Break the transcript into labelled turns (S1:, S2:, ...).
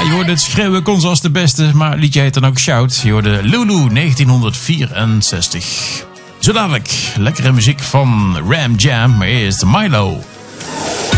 S1: je hoorde het schreeuwen kon zoals de beste, maar het liedje heet dan ook Shout. Je hoorde Lulu 1964. Zo dadelijk lekkere muziek van Ram Jam, maar eerst Milo.